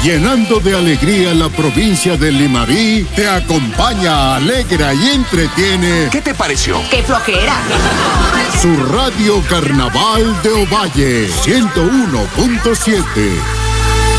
llenando de alegría la provincia de Limarí, te acompaña, alegra y entretiene. ¿Qué te pareció? ¡Qué flojera! Su radio Carnaval de Ovalle, 101.7.